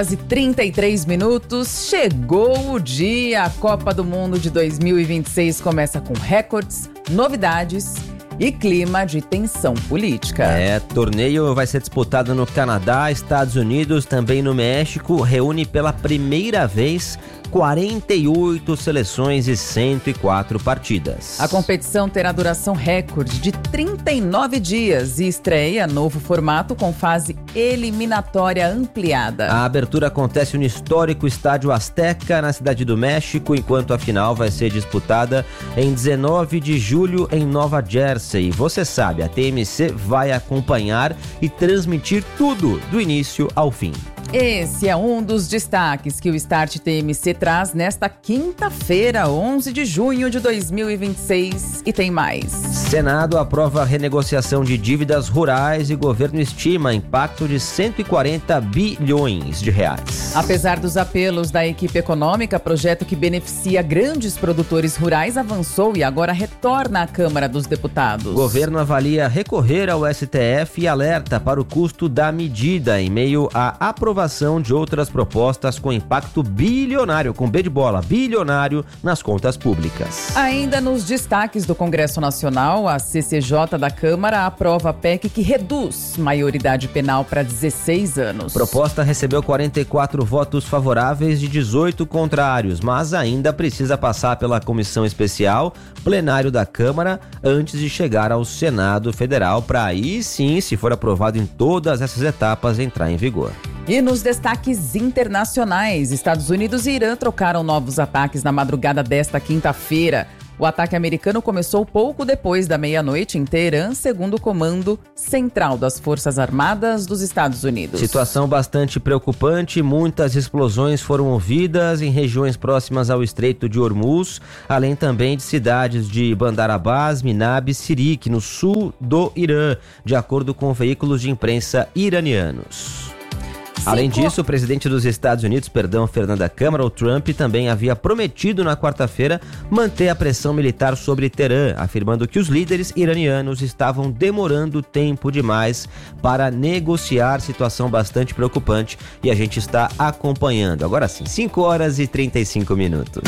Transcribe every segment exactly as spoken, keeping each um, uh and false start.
E trinta e três minutos, chegou o dia. A Copa do Mundo de dois mil e vinte e seis começa com recordes, novidades e clima de tensão política. É, torneio vai ser disputado no Canadá, Estados Unidos, também no México, reúne pela primeira vez quarenta e oito seleções e cento e quatro partidas. A competição terá duração recorde de trinta e nove dias e estreia novo formato com fase eliminatória ampliada. A abertura acontece no histórico Estádio Azteca, na Cidade do México, enquanto a final vai ser disputada em dezenove de julho em Nova Jersey. Você sabe, a T M C vai acompanhar e transmitir tudo do início ao fim. Esse é um dos destaques que o Start T M C traz nesta quinta-feira, onze de junho de dois mil e vinte e seis. E tem mais. Senado aprova a renegociação de dívidas rurais e governo estima impacto de cento e quarenta bilhões de reais. Apesar dos apelos da equipe econômica, projeto que beneficia grandes produtores rurais avançou e agora retorna à Câmara dos Deputados. O governo avalia recorrer ao S T F e alerta para o custo da medida em meio à aprovação de outras propostas com impacto bilionário, com B de bola, bilionário nas contas públicas. Ainda nos destaques do Congresso Nacional, a C C J da Câmara aprova a P E C que reduz maioridade penal para dezesseis anos. Proposta recebeu quarenta e quatro votos favoráveis e dezoito contrários, mas ainda precisa passar pela comissão especial, plenário da Câmara, antes de chegar ao Senado Federal, para aí sim, se for aprovado em todas essas etapas, entrar em vigor. E nos destaques internacionais, Estados Unidos e Irã trocaram novos ataques na madrugada desta quinta-feira. O ataque americano começou pouco depois da meia-noite em Teherã, segundo o Comando Central das Forças Armadas dos Estados Unidos. Situação bastante preocupante, muitas explosões foram ouvidas em regiões próximas ao Estreito de Hormuz, além também de cidades de Bandar Abbas, Minab e Sirik, no sul do Irã, de acordo com veículos de imprensa iranianos. Além disso, o presidente dos Estados Unidos, perdão, Fernanda Câmara, o Trump, também havia prometido na quarta-feira manter a pressão militar sobre Teherã, afirmando que os líderes iranianos estavam demorando tempo demais para negociar, situação bastante preocupante, e a gente está acompanhando. Agora sim, cinco horas e trinta e cinco minutos.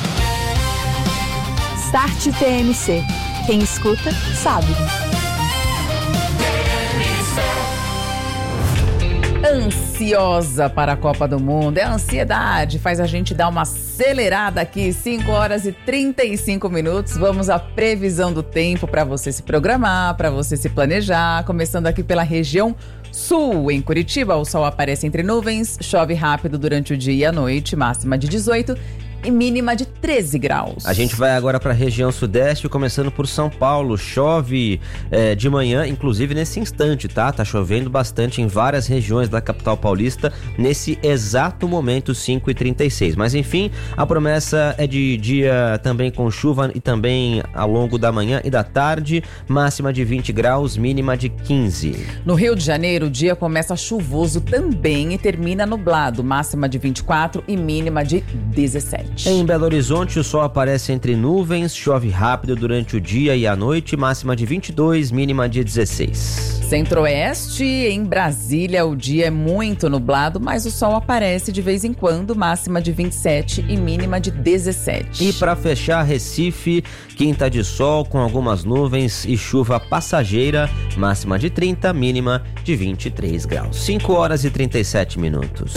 Start T M C. Quem escuta, sabe. Ansiosa para a Copa do Mundo. É a ansiedade, faz a gente dar uma acelerada aqui. cinco horas e trinta e cinco minutos. Vamos à previsão do tempo para você se programar, para você se planejar. Começando aqui pela região sul. Em Curitiba, o sol aparece entre nuvens, chove rápido durante o dia e a noite, máxima de dezoito e mínima de treze graus. A gente vai agora para a região sudeste, começando por São Paulo. Chove é, de manhã, inclusive nesse instante, tá? Tá chovendo bastante em várias regiões da capital paulista nesse exato momento, cinco e trinta e seis. Mas enfim, a promessa é de dia também com chuva e também ao longo da manhã e da tarde, máxima de vinte graus, mínima de quinze. No Rio de Janeiro, o dia começa chuvoso também e termina nublado, máxima de vinte e quatro e mínima de dezessete. Em Belo Horizonte, o sol aparece entre nuvens, chove rápido durante o dia e a noite, máxima de vinte e dois, mínima de dezesseis. Centro-Oeste, em Brasília, o dia é muito nublado, mas o sol aparece de vez em quando, máxima de vinte e sete e mínima de dezessete. E para fechar, Recife, quinta de sol com algumas nuvens e chuva passageira, máxima de trinta, mínima de vinte e três graus. cinco horas e trinta e sete minutos.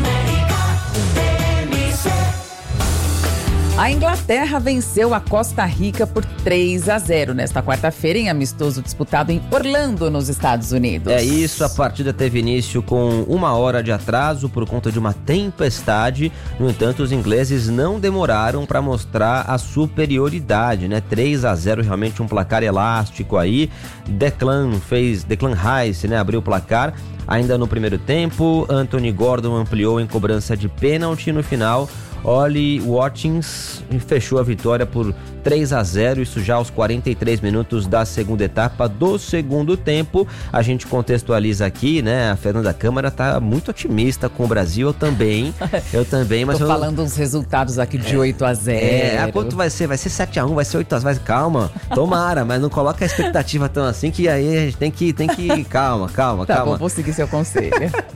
A Inglaterra venceu a Costa Rica por três a zero nesta quarta-feira em amistoso disputado em Orlando, nos Estados Unidos. É isso, a partida teve início com uma hora de atraso por conta de uma tempestade. No entanto, os ingleses não demoraram para mostrar a superioridade, né? três a zero, realmente um placar elástico aí. Declan fez, Declan Rice, né? Abriu o placar. Ainda no primeiro tempo, Anthony Gordon ampliou em cobrança de pênalti. No final, Ollie Watkins fechou a vitória por três a zero, isso já aos quarenta e três minutos da segunda etapa do segundo tempo. A gente contextualiza aqui, né? A Fernanda Câmara tá muito otimista com o Brasil, eu também, eu também, mas Tô eu... falando uns resultados aqui de oito a zero. É, a quanto vai ser? Vai ser sete a um, vai ser oito a zero, vai, calma, tomara, mas não coloca a expectativa tão assim que aí a gente tem que, tem que, calma, calma, tá calma. Bom, vou seguir seu conselho.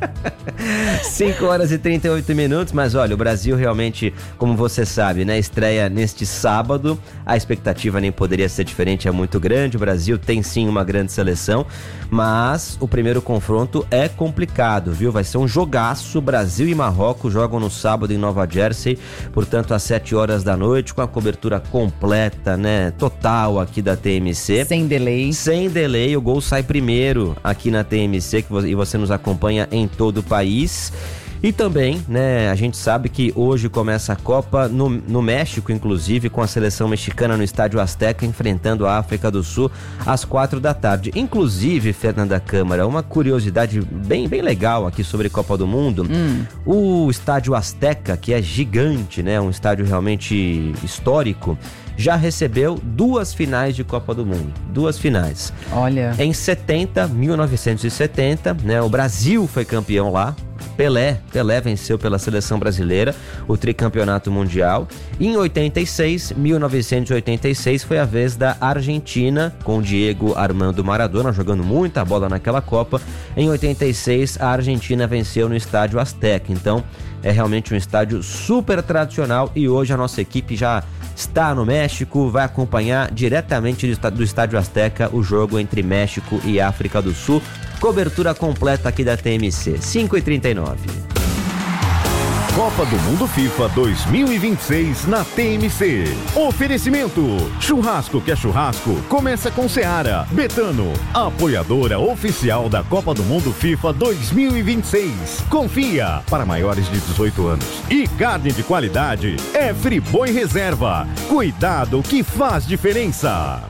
cinco horas e trinta e oito minutos, mas olha, o Brasil realmente, como você sabe, né, estreia neste sábado, a expectativa nem poderia ser diferente, é muito grande, o Brasil tem sim uma grande seleção, mas o primeiro confronto é complicado, viu? Vai ser um jogaço, Brasil e Marrocos jogam no sábado em Nova Jersey, portanto às sete horas da noite, com a cobertura completa, né, total aqui da T M C. Sem delay. Sem delay, o Gol sai primeiro aqui na T M C, que você, e você nos acompanha em todo o país. E também, né, a gente sabe que hoje começa a Copa no, no México, inclusive, com a seleção mexicana no Estádio Azteca, enfrentando a África do Sul às quatro da tarde. Inclusive, Fernanda Câmara, uma curiosidade bem, bem legal aqui sobre Copa do Mundo. Hum. O Estádio Azteca, que é gigante, né, um estádio realmente histórico, já recebeu duas finais de Copa do Mundo. Duas finais. Olha. Em setenta, mil novecentos e setenta, né, o Brasil foi campeão lá. Pelé, Pelé venceu pela seleção brasileira o tricampeonato mundial. E em oitenta e seis, mil novecentos e oitenta e seis, foi a vez da Argentina, com Diego Armando Maradona jogando muita bola naquela Copa. Em oitenta e seis, a Argentina venceu no Estádio Azteca. Então, é realmente um estádio super tradicional e hoje a nossa equipe já está no México, vai acompanhar diretamente do Estádio Azteca o jogo entre México e África do Sul. Cobertura completa aqui da T M C, cinco e trinta e nove. Copa do Mundo FIFA dois mil e vinte e seis na T M C. Oferecimento: churrasco que é churrasco, começa com Seara. Betano, apoiadora oficial da Copa do Mundo FIFA dois mil e vinte e seis. Confia, para maiores de dezoito anos. E carne de qualidade é Friboi Reserva. Cuidado que faz diferença.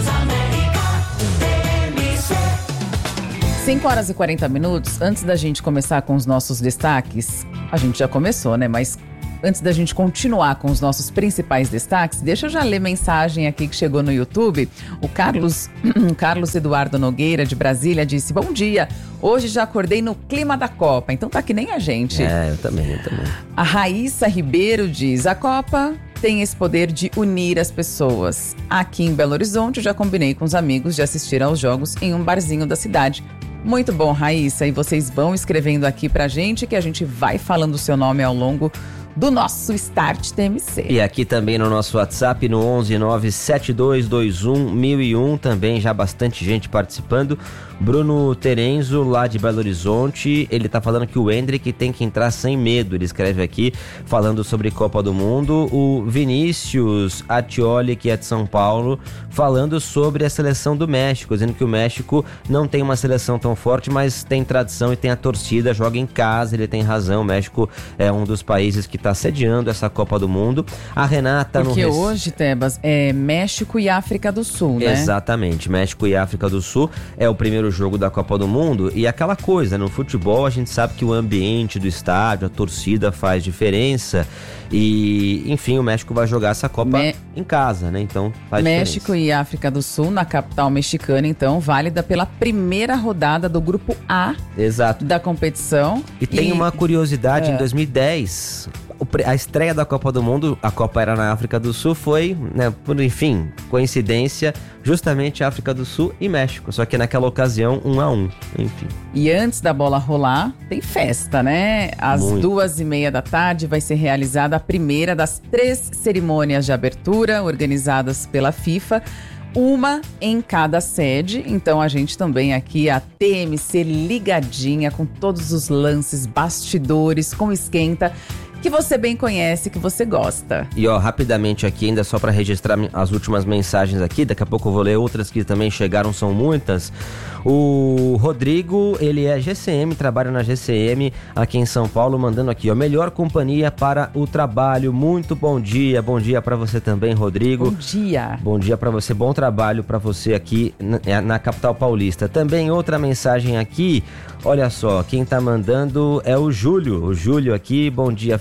cinco horas e quarenta minutos, antes da gente começar com os nossos destaques, a gente já começou, né? Mas antes da gente continuar com os nossos principais destaques, deixa eu já ler mensagem aqui que chegou no YouTube. O Carlos, Carlos Eduardo Nogueira, de Brasília, disse: bom dia, hoje já acordei no clima da Copa, então tá que nem a gente. É, eu também, eu também. A Raíssa Ribeiro diz: a Copa tem esse poder de unir as pessoas. Aqui em Belo Horizonte, eu já combinei com os amigos de assistir aos jogos em um barzinho da cidade. Muito bom, Raíssa, e vocês vão escrevendo aqui pra gente que a gente vai falando o seu nome ao longo do nosso Start T M C. E aqui também no nosso WhatsApp, no onze nove sete dois dois um mil e um, também já bastante gente participando. Bruno Terenzo, lá de Belo Horizonte, ele tá falando que o Hendrick tem que entrar sem medo, ele escreve aqui, falando sobre Copa do Mundo. O Vinícius Atioli, que é de São Paulo, falando sobre a seleção do México, dizendo que o México não tem uma seleção tão forte, mas tem tradição e tem a torcida, joga em casa, ele tem razão, o México é um dos países que tá sediando essa Copa do Mundo. A Renata... Porque no... hoje, Tebas, é México e África do Sul, né? Exatamente, México e África do Sul é o primeiro jogo da Copa do Mundo, e aquela coisa, no futebol a gente sabe que o ambiente do estádio, a torcida faz diferença, e enfim, o México vai jogar essa Copa Me... em casa, né? Então faz México diferença. E África do Sul, na capital mexicana, então, válida pela primeira rodada do grupo A. Exato. Da competição. E tem e... uma curiosidade, é. em dois mil e dez, a estreia da Copa do Mundo, a Copa era na África do Sul, foi, né, por enfim, coincidência, justamente África do Sul e México, só que naquela ocasião um a um, enfim. E antes da bola rolar, tem festa, né? Às Muito. duas e meia da tarde vai ser realizada a primeira das três cerimônias de abertura organizadas pela FIFA, uma em cada sede. Então a gente também aqui, a T M C ligadinha com todos os lances, bastidores, com esquenta, que você bem conhece, que você gosta. E ó, rapidamente aqui, ainda só para registrar as últimas mensagens aqui, daqui a pouco eu vou ler outras que também chegaram, são muitas. O Rodrigo, ele é G C M, trabalha na G C M aqui em São Paulo, mandando aqui, ó, melhor companhia para o trabalho, muito bom dia, bom dia para você também, Rodrigo. Bom dia. Bom dia para você, bom trabalho para você aqui na, na capital paulista. Também outra mensagem aqui, olha só, quem tá mandando é o Júlio, o Júlio aqui, bom dia, Fernando.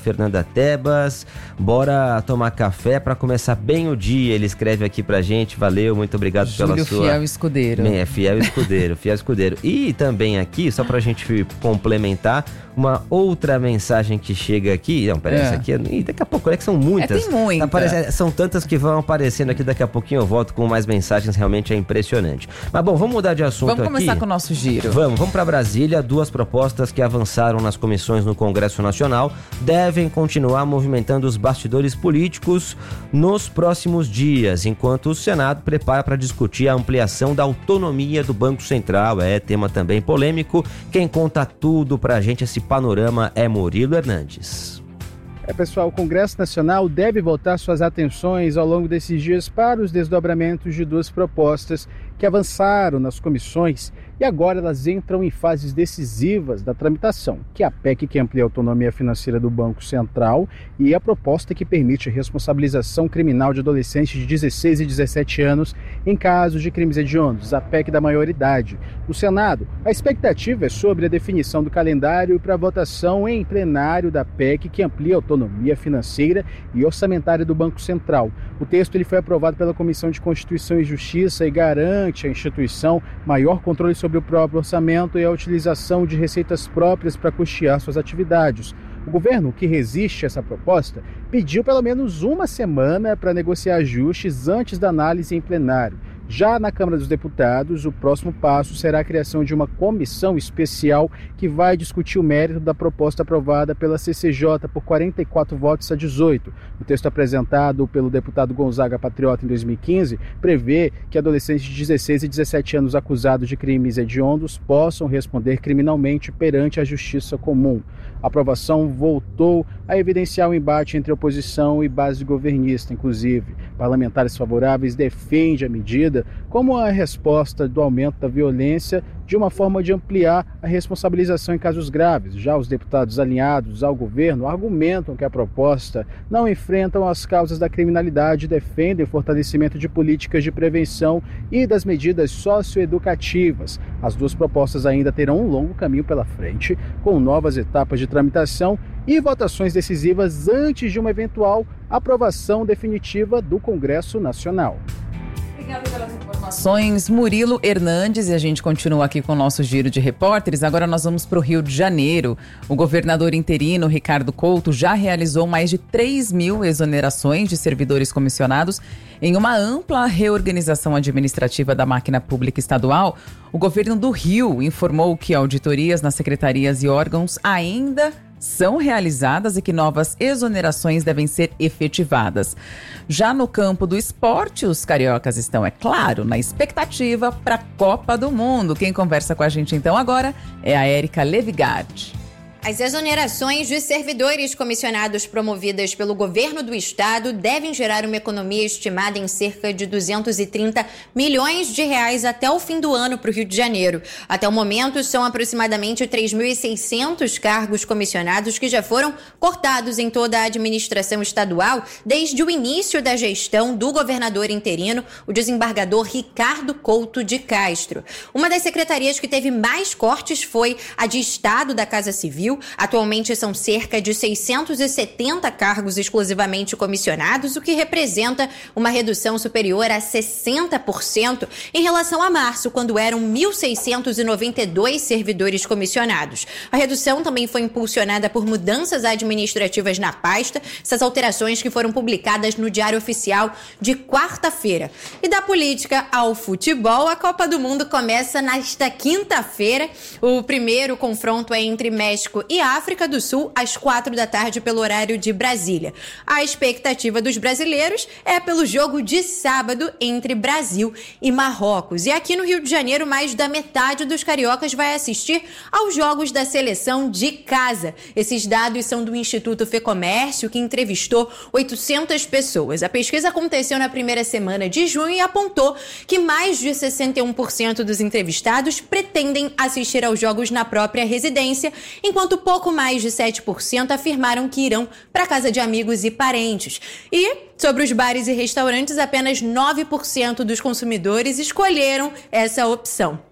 Fernanda Tebas. Bora tomar café para começar bem o dia. Ele escreve aqui pra gente. Valeu, muito obrigado Júlio pela sua... Fiel Escudeiro. Bem, é Fiel Escudeiro, Fiel Escudeiro. E também aqui, só pra gente complementar, uma outra mensagem que chega aqui. Não, peraí, é. essa aqui é... Ih, daqui a pouco, é que são muitas. É, tem muita. Tá apare... São tantas que vão aparecendo aqui, daqui a pouquinho eu volto com mais mensagens, realmente é impressionante. Mas bom, vamos mudar de assunto aqui. Vamos começar com o nosso giro. Vamos, vamos para Brasília. Duas propostas que avançaram nas comissões no Congresso Nacional devem continuar movimentando os bastidores políticos nos próximos dias, enquanto o Senado prepara para discutir a ampliação da autonomia do Banco Central. É tema também polêmico. Quem conta tudo pra gente, esse panorama, é Murilo Hernandes. É, pessoal, o Congresso Nacional deve voltar suas atenções ao longo desses dias para os desdobramentos de duas propostas que avançaram nas comissões e agora elas entram em fases decisivas da tramitação, que é a P E C que amplia a autonomia financeira do Banco Central e a proposta que permite a responsabilização criminal de adolescentes de dezesseis e dezessete anos em casos de crimes hediondos, a P E C da maioridade. No Senado, a expectativa é sobre a definição do calendário para a votação em plenário da P E C que amplia a autonomia financeira e orçamentária do Banco Central. O texto ele foi aprovado pela Comissão de Constituição e Justiça e garante à instituição maior controle sobre o próprio orçamento e a utilização de receitas próprias para custear suas atividades. O governo, que resiste a essa proposta, pediu pelo menos uma semana para negociar ajustes antes da análise em plenário. Já na Câmara dos Deputados, o próximo passo será a criação de uma comissão especial que vai discutir o mérito da proposta aprovada pela C C J por quarenta e quatro votos a dezoito. O texto apresentado pelo deputado Gonzaga Patriota em dois mil e quinze prevê que adolescentes de dezesseis e dezessete anos acusados de crimes hediondos possam responder criminalmente perante a justiça comum. A aprovação voltou a evidenciar o embate entre oposição e base governista, inclusive. Parlamentares favoráveis defendem a medida como a resposta do aumento da violência de uma forma de ampliar a responsabilização em casos graves. Já os deputados alinhados ao governo argumentam que a proposta não enfrentam as causas da criminalidade e defendem o fortalecimento de políticas de prevenção e das medidas socioeducativas. As duas propostas ainda terão um longo caminho pela frente, com novas etapas de tramitação e votações decisivas antes de uma eventual aprovação definitiva do Congresso Nacional. Obrigada pelas informações, Murilo Hernandes, e a gente continua aqui com o nosso giro de repórteres. Agora nós vamos para o Rio de Janeiro. O governador interino, Ricardo Couto, já realizou mais de três mil exonerações de servidores comissionados em uma ampla reorganização administrativa da máquina pública estadual. O governo do Rio informou que auditorias nas secretarias e órgãos ainda são realizadas e que novas exonerações devem ser efetivadas. Já no campo do esporte, os cariocas estão, é claro, na expectativa para a Copa do Mundo. Quem conversa com a gente então agora é a Érica Levigard. As exonerações de servidores comissionados promovidas pelo governo do estado devem gerar uma economia estimada em cerca de duzentos e trinta milhões de reais até o fim do ano para o Rio de Janeiro. Até o momento, são aproximadamente três mil e seiscentos cargos comissionados que já foram cortados em toda a administração estadual desde o início da gestão do governador interino, o desembargador Ricardo Couto de Castro. Uma das secretarias que teve mais cortes foi a de Estado da Casa Civil. Atualmente são cerca de seiscentos e setenta cargos exclusivamente comissionados, o que representa uma redução superior a sessenta por cento em relação a março, quando eram mil seiscentos e noventa e dois servidores comissionados. A redução também foi impulsionada por mudanças administrativas na pasta, essas alterações que foram publicadas no Diário Oficial de quarta-feira. E da política ao futebol, a Copa do Mundo começa nesta quinta-feira. O primeiro confronto é entre México e África do Sul, às quatro da tarde, pelo horário de Brasília. A expectativa dos brasileiros é pelo jogo de sábado entre Brasil e Marrocos. E aqui no Rio de Janeiro, mais da metade dos cariocas vai assistir aos jogos da seleção de casa. Esses dados são do Instituto Fecomércio, que entrevistou oitocentas pessoas. A pesquisa aconteceu na primeira semana de junho e apontou que mais de sessenta e um por cento dos entrevistados pretendem assistir aos jogos na própria residência, enquanto pouco mais de sete por cento afirmaram que irão para casa de amigos e parentes. E sobre os bares e restaurantes, apenas nove por cento dos consumidores escolheram essa opção.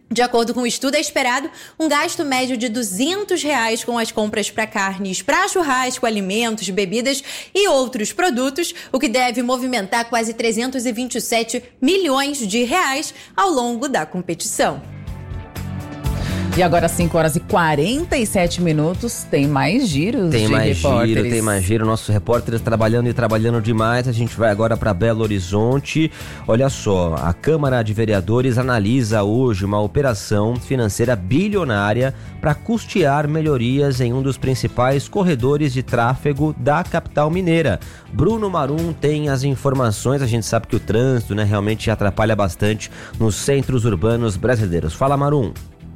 De acordo com o estudo, é esperado um gasto médio de duzentos reais com as compras para carnes, para churrasco, alimentos, bebidas e outros produtos, o que deve movimentar quase trezentos e vinte e sete milhões de reais ao longo da competição. E agora, cinco horas e quarenta e sete minutos, tem mais giros Tem de mais repórteres. giro, tem mais giro. Nossos repórteres trabalhando e trabalhando demais. A gente vai agora para Belo Horizonte. Olha só, a Câmara de Vereadores analisa hoje uma operação financeira bilionária para custear melhorias em um dos principais corredores de tráfego da capital mineira. Bruno Marum tem as informações. A gente sabe que o trânsito, né, realmente atrapalha bastante nos centros urbanos brasileiros. Fala, Marum.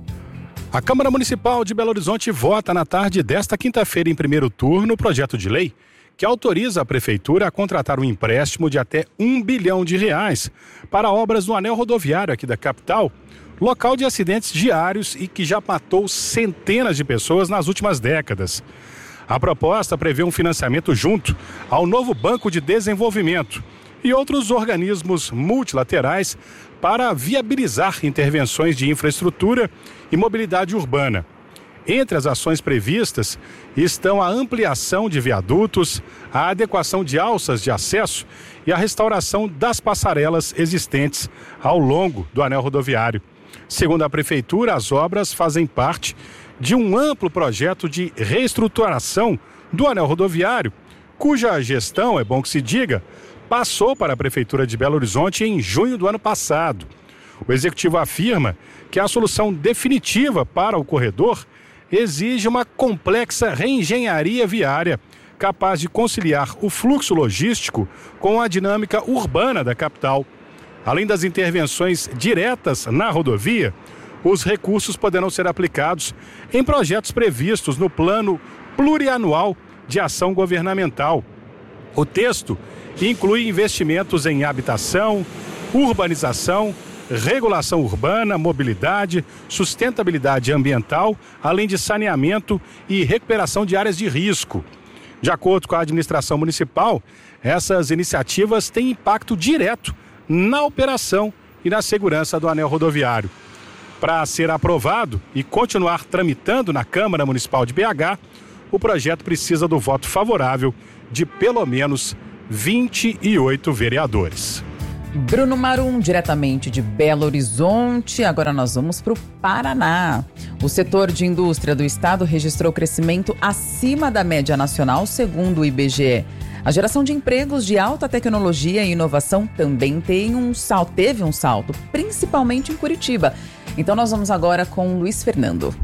A Câmara Municipal de Belo Horizonte vota na tarde desta quinta-feira em primeiro turno o projeto de lei que autoriza a Prefeitura a contratar um empréstimo de até um bilhão de reais para obras no anel rodoviário aqui da capital, local de acidentes diários e que já matou centenas de pessoas nas últimas décadas. A proposta prevê um financiamento junto ao novo Banco de Desenvolvimento e outros organismos multilaterais para viabilizar intervenções de infraestrutura e mobilidade urbana. Entre as ações previstas estão a ampliação de viadutos, a adequação de alças de acesso e a restauração das passarelas existentes ao longo do anel rodoviário. Segundo a Prefeitura, as obras fazem parte de um amplo projeto de reestruturação do anel rodoviário, cuja gestão, é bom que se diga, passou para a Prefeitura de Belo Horizonte em junho do ano passado. O executivo afirma que a solução definitiva para o corredor exige uma complexa reengenharia viária, capaz de conciliar o fluxo logístico com a dinâmica urbana da capital. Além das intervenções diretas na rodovia, os recursos poderão ser aplicados em projetos previstos no Plano Plurianual de Ação Governamental. O texto inclui investimentos em habitação, urbanização, regulação urbana, mobilidade, sustentabilidade ambiental, além de saneamento e recuperação de áreas de risco. De acordo com a administração municipal, essas iniciativas têm impacto direto na operação e na segurança do anel rodoviário. Para ser aprovado e continuar tramitando na Câmara Municipal de B H, o projeto precisa do voto favorável de pelo menos vinte e oito vereadores. Bruno Marum, diretamente de Belo Horizonte. Agora nós vamos para o Paraná. O setor de indústria do estado registrou crescimento acima da média nacional, segundo o I B G E. A geração de empregos de alta tecnologia e inovação também tem um salto, teve um salto, principalmente em Curitiba. Então nós vamos agora com o Luiz Fernando.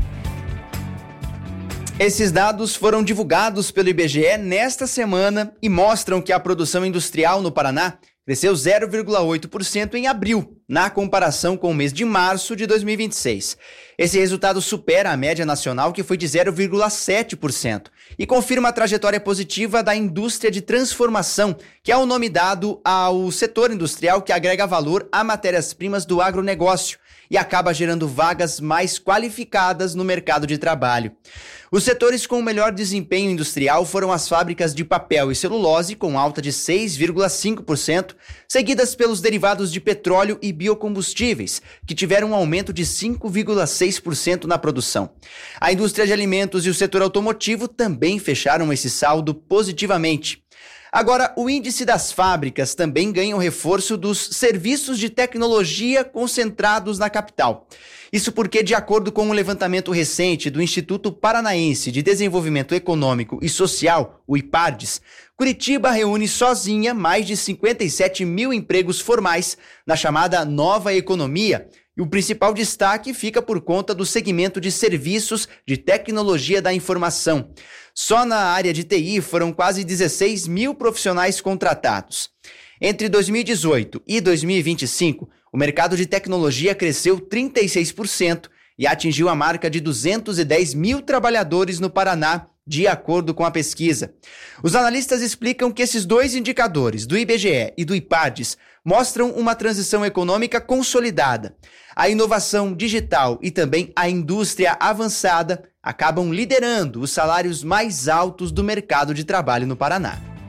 Esses dados foram divulgados pelo I B G E nesta semana e mostram que a produção industrial no Paraná cresceu zero vírgula oito por cento em abril, na comparação com o mês de março de dois mil e vinte e seis. Esse resultado supera a média nacional, que foi de zero vírgula sete por cento, e confirma a trajetória positiva da indústria de transformação, que é o nome dado ao setor industrial que agrega valor a matérias-primas do agronegócio e acaba gerando vagas mais qualificadas no mercado de trabalho. Os setores com o melhor desempenho industrial foram as fábricas de papel e celulose, com alta de seis vírgula cinco por cento, seguidas pelos derivados de petróleo e biocombustíveis, que tiveram um aumento de cinco vírgula seis por cento na produção. A indústria de alimentos e o setor automotivo também fecharam esse saldo positivamente. Agora, o índice das fábricas também ganha o reforço dos serviços de tecnologia concentrados na capital. Isso porque, de acordo com um levantamento recente do Instituto Paranaense de Desenvolvimento Econômico e Social, o IPARDES, Curitiba reúne sozinha mais de cinquenta e sete mil empregos formais na chamada nova economia. E o principal destaque fica por conta do segmento de serviços de tecnologia da informação. Só na área de T I foram quase dezesseis mil profissionais contratados. Entre dois mil e dezoito e dois mil e vinte e cinco, o mercado de tecnologia cresceu trinta e seis por cento e atingiu a marca de duzentos e dez mil trabalhadores no Paraná, de acordo com a pesquisa. Os analistas explicam que esses dois indicadores, do I B G E e do IPARDES, mostram uma transição econômica consolidada. A inovação digital e também a indústria avançada acabam liderando os salários mais altos do mercado de trabalho no Paraná.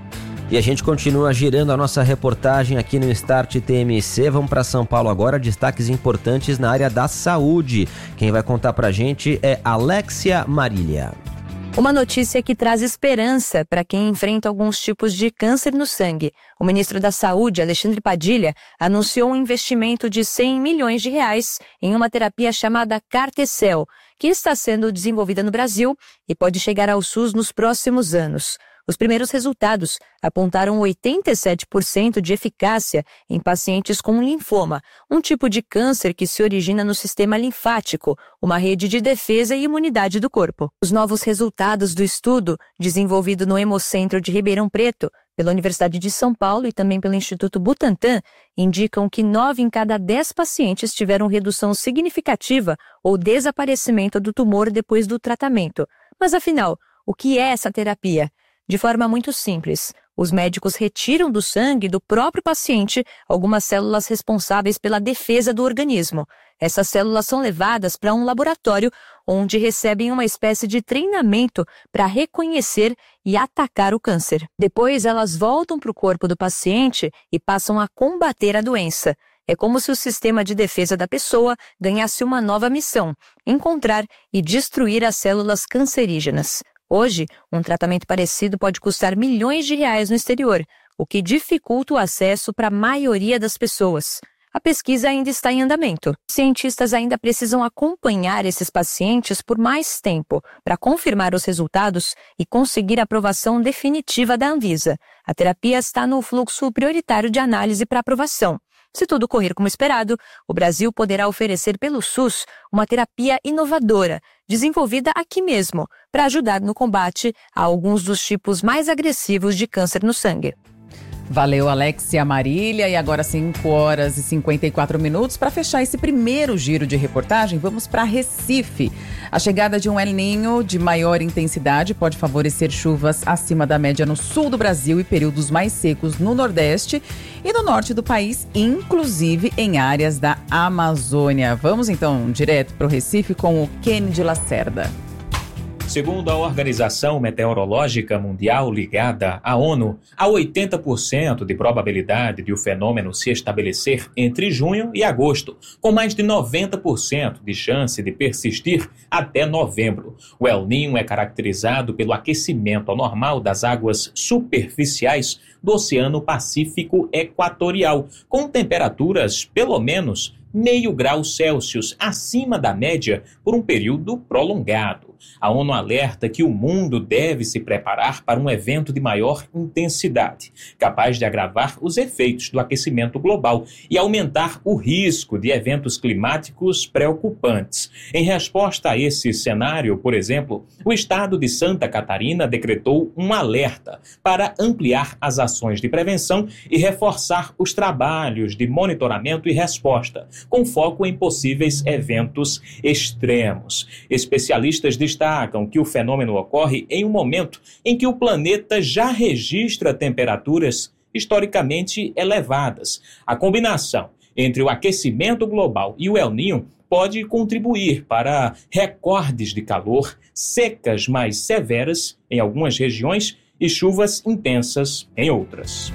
E a gente continua girando a nossa reportagem aqui no Start T M C. Vamos para São Paulo agora, destaques importantes na área da saúde. Quem vai contar pra gente é Alexia Marília. Uma notícia que traz esperança para quem enfrenta alguns tipos de câncer no sangue. O ministro da Saúde, Alexandre Padilha, anunciou um investimento de cem milhões de reais em uma terapia chamada Cartecel, que está sendo desenvolvida no Brasil e pode chegar ao SUS nos próximos anos. Os primeiros resultados apontaram oitenta e sete por cento de eficácia em pacientes com linfoma, um tipo de câncer que se origina no sistema linfático, uma rede de defesa e imunidade do corpo. Os novos resultados do estudo, desenvolvido no Hemocentro de Ribeirão Preto, pela Universidade de São Paulo e também pelo Instituto Butantan, indicam que nove em cada dez pacientes tiveram redução significativa ou desaparecimento do tumor depois do tratamento. Mas afinal, o que é essa terapia? De forma muito simples, os médicos retiram do sangue do próprio paciente algumas células responsáveis pela defesa do organismo. Essas células são levadas para um laboratório onde recebem uma espécie de treinamento para reconhecer e atacar o câncer. Depois, elas voltam para o corpo do paciente e passam a combater a doença. É como se o sistema de defesa da pessoa ganhasse uma nova missão: encontrar e destruir as células cancerígenas. Hoje, um tratamento parecido pode custar milhões de reais no exterior, o que dificulta o acesso para a maioria das pessoas. A pesquisa ainda está em andamento. Cientistas ainda precisam acompanhar esses pacientes por mais tempo para confirmar os resultados e conseguir a aprovação definitiva da Anvisa. A terapia está no fluxo prioritário de análise para aprovação. Se tudo correr como esperado, o Brasil poderá oferecer pelo SUS uma terapia inovadora, desenvolvida aqui mesmo, para ajudar no combate a alguns dos tipos mais agressivos de câncer no sangue. Valeu, Alexia Marília. E agora cinco horas e cinquenta e quatro minutos. Para fechar esse primeiro giro de reportagem, vamos para Recife. A chegada de um El Niño de maior intensidade pode favorecer chuvas acima da média no sul do Brasil e períodos mais secos no Nordeste e no norte do país, inclusive em áreas da Amazônia. Vamos então direto para o Recife com o Kennedy Lacerda. Segundo a Organização Meteorológica Mundial ligada à ONU, há oitenta por cento de probabilidade de o fenômeno se estabelecer entre junho e agosto, com mais de noventa por cento de chance de persistir até novembro. O El Niño é caracterizado pelo aquecimento anormal das águas superficiais do Oceano Pacífico Equatorial, com temperaturas pelo menos meio grau Celsius acima da média por um período prolongado. A ONU alerta que o mundo deve se preparar para um evento de maior intensidade, capaz de agravar os efeitos do aquecimento global e aumentar o risco de eventos climáticos preocupantes. Em resposta a esse cenário, por exemplo, o estado de Santa Catarina decretou um alerta para ampliar as ações de prevenção e reforçar os trabalhos de monitoramento e resposta, com foco em possíveis eventos extremos. Especialistas destacam que o fenômeno ocorre em um momento em que o planeta já registra temperaturas historicamente elevadas. A combinação entre o aquecimento global e o El Niño pode contribuir para recordes de calor, secas mais severas em algumas regiões e chuvas intensas em outras.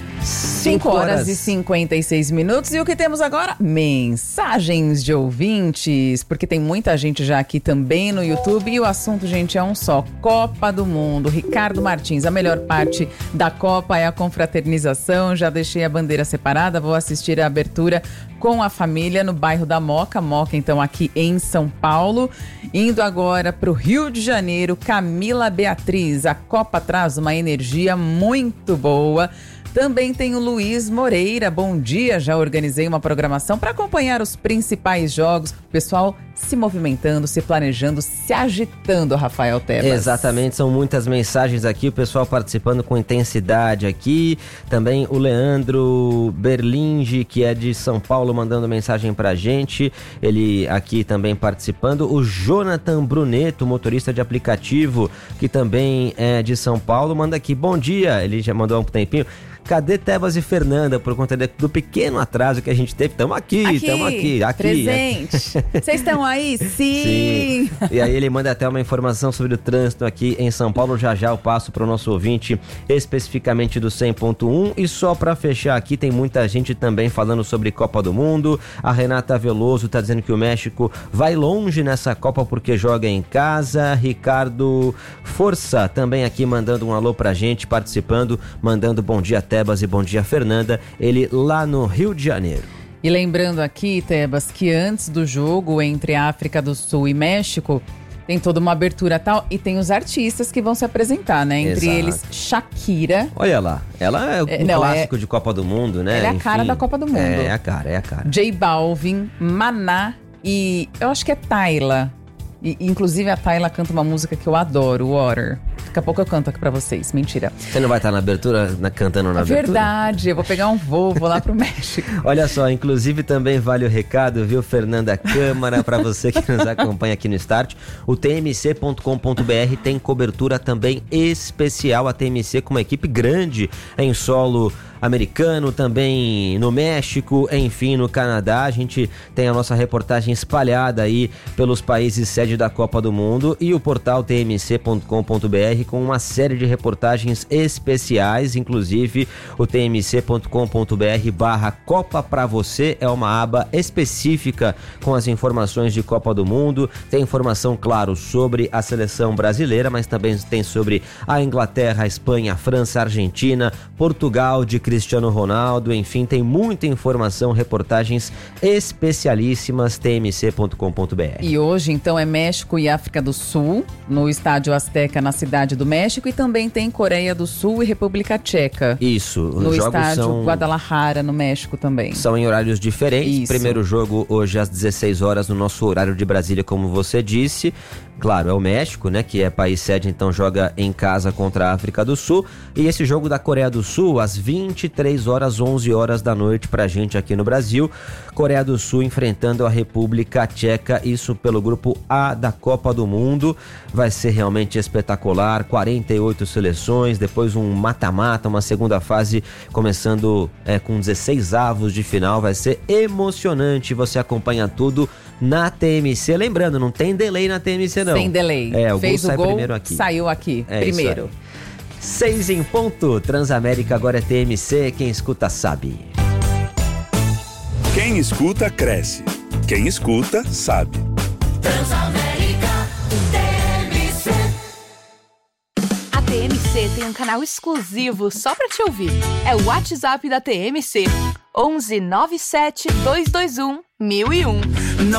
cinco horas e cinquenta e seis minutos. E o que temos agora? Mensagens de ouvintes, porque tem muita gente já aqui também no YouTube. E o assunto, gente, é um só: Copa do Mundo. Ricardo Martins, a melhor parte da Copa é a confraternização. Já deixei a bandeira separada, vou assistir a abertura com a família no bairro da Moca. Moca, então, aqui em São Paulo. Indo agora para o Rio de Janeiro, Camila Beatriz. A Copa traz uma energia muito boa. Também tem o Luiz Moreira. Bom dia, já organizei uma programação para acompanhar os principais jogos. O pessoal se movimentando, se planejando, se agitando, Rafael Tebas. Exatamente, são muitas mensagens aqui, o pessoal participando com intensidade aqui. Também o Leandro Berlinge, que é de São Paulo, mandando mensagem pra gente. Ele aqui também participando. O Jonathan Bruneto, motorista de aplicativo, que também é de São Paulo, manda aqui: bom dia. Ele já mandou há um tempinho. Cadê Tebas e Fernanda? Por conta do pequeno atraso que a gente teve. Estamos aqui, estamos aqui, aqui. Presente. Vocês estão aí? Sim. Sim. E aí ele manda até uma informação sobre o trânsito aqui em São Paulo. Já já eu passo para o nosso ouvinte especificamente do cem ponto um. E só para fechar aqui, tem muita gente também falando sobre Copa do Mundo. A Renata Veloso está dizendo que o México vai longe nessa Copa porque joga em casa. Ricardo Força também aqui mandando um alô pra gente, participando, mandando bom dia Tebas e bom dia Fernanda, ele lá no Rio de Janeiro. E lembrando aqui, Tebas, que antes do jogo entre África do Sul e México, tem toda uma abertura tal, e tem os artistas que vão se apresentar, né? Entre Exato. eles, Shakira. Olha lá, ela é o É, não, clássico é- de Copa do Mundo, né? Ela é a Enfim, cara da Copa do Mundo. É, é a cara, é a cara. J Balvin, Maná e eu acho que é Tayla. E, inclusive a Tayla canta uma música que eu adoro, Water. Daqui a pouco eu canto aqui pra vocês, mentira. Você não vai estar na abertura, na, cantando na É abertura? verdade, eu vou pegar um voo, vou lá pro México. Olha só, inclusive também vale o recado, viu, Fernanda Câmara, para você que nos acompanha aqui no Start. O T M C ponto com ponto B R tem cobertura também especial. A T M C com uma equipe grande em solo americano, também no México, enfim, no Canadá. A gente tem a nossa reportagem espalhada aí pelos países sede da Copa do Mundo e o portal T M C ponto com ponto B R com uma série de reportagens especiais, inclusive o T M C ponto com ponto B R barra Copa pra você é uma aba específica com as informações de Copa do Mundo. Tem informação, claro, sobre a seleção brasileira, mas também tem sobre a Inglaterra, a Espanha, a França, a Argentina, Portugal de Cristiano Ronaldo, enfim, tem muita informação, reportagens especialíssimas, T M C ponto com ponto B R. E hoje, então, é México e África do Sul, no Estádio Azteca, na Cidade do México, e também tem Coreia do Sul e República Tcheca. Isso, No os jogos estádio são... Guadalajara, no México também. São em horários diferentes. Isso. Primeiro jogo hoje às dezesseis horas no nosso horário de Brasília, como você disse. Claro, é o México, né, que é país sede, então joga em casa contra a África do Sul. E esse jogo da Coreia do Sul às vinte e três horas, onze horas da noite pra gente aqui no Brasil. Coreia do Sul enfrentando a República Tcheca, isso pelo grupo A da Copa do Mundo. Vai ser realmente espetacular, quarenta e oito seleções, depois um mata-mata, uma segunda fase começando é, com dezesseis avos de final. Vai ser emocionante, você acompanha tudo na T M C. Lembrando, não tem delay na T M C não. Sem delay. É, o Fez gol sai o gol, primeiro aqui. saiu aqui, É primeiro. isso aí. Seis em ponto, Transamérica agora é T M C, quem escuta sabe. Quem escuta, cresce. Quem escuta, sabe. Transamérica T M C. A T M C tem um canal exclusivo só pra te ouvir. É o WhatsApp da T M C. onze nove sete dois dois um mil e um.